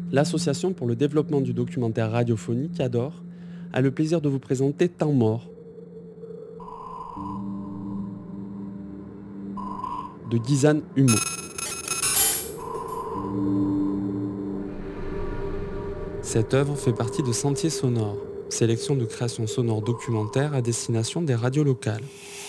L'association pour le développement du documentaire radiophonique ADOR a le plaisir de vous présenter Temps mort de Gizan Humo. Cette œuvre fait partie de Sentiers sonores, sélection de créations sonores documentaires à destination des radios locales.